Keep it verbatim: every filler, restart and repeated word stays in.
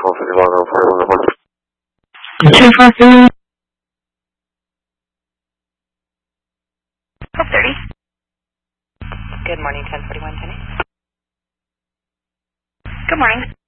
two four three. twelve thirty. Good morning, ten forty-one, Jenny. Good morning.